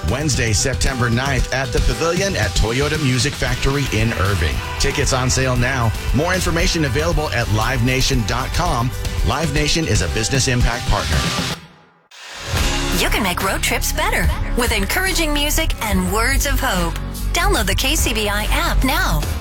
Wednesday, September 9th at the Pavilion at Toyota Music Factory in Irving. Tickets on sale now. More information available at livenation.com. Live Nation is a business impact partner. You can make road trips better with encouraging music and words of hope. Download the KCBI app now.